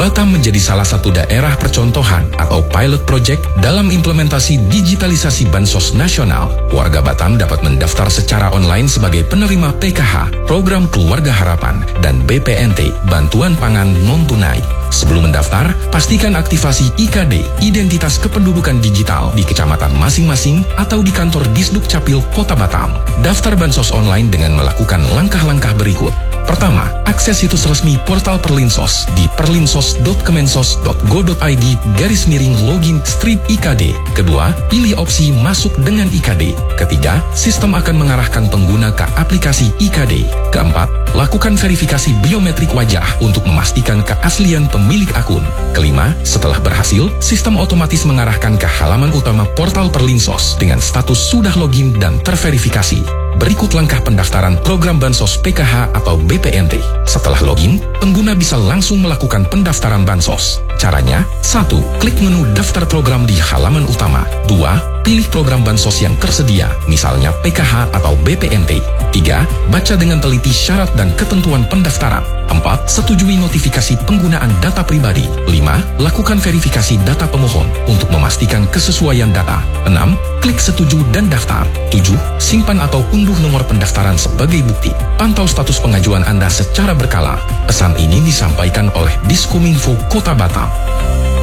Batam menjadi salah satu daerah percontohan atau pilot project dalam implementasi digitalisasi Bansos Nasional. Warga Batam dapat mendaftar secara online sebagai penerima PKH, Program Keluarga Harapan, dan BPNT, Bantuan Pangan Non-Tunai. Sebelum mendaftar, pastikan aktivasi IKD, Identitas Kependudukan Digital, di kecamatan masing-masing atau di kantor Disduk Capil Kota Batam. Daftar Bansos online dengan melakukan langkah-langkah berikut. Pertama, akses situs resmi portal Perlinsos di perlinsos.kemensos.go.id/login/IKD. Kedua, pilih opsi masuk dengan IKD. Ketiga, sistem akan mengarahkan pengguna ke aplikasi IKD. Keempat, lakukan verifikasi biometrik wajah untuk memastikan keaslian pemilik akun. Kelima, setelah berhasil, sistem otomatis mengarahkan ke halaman utama portal Perlinsos dengan status sudah login dan terverifikasi. Berikut langkah pendaftaran program Bansos PKH atau BPNT. Setelah login, pengguna bisa langsung melakukan pendaftaran Bansos. Caranya, 1. Klik menu daftar program di halaman utama. 2. Pilih program Bansos yang tersedia, misalnya PKH atau BPNT. 3. Baca dengan teliti syarat dan ketentuan pendaftaran. 4. Setujui notifikasi penggunaan data pribadi. 5. Lakukan verifikasi data pemohon untuk memastikan kesesuaian data. 6. Klik setuju dan daftar. 7. Simpan atau unduh nomor pendaftaran sebagai bukti. Pantau status pengajuan Anda secara berkala. Pesan ini disampaikan oleh Diskominfo Kota Batam.